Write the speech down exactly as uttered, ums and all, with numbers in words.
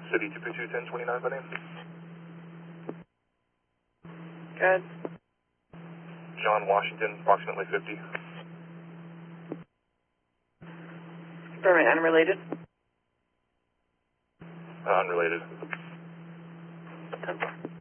City two two ten twenty-nine by name. Good. John Washington, approximately fifty. Confirming unrelated. Uh, unrelated. ten four.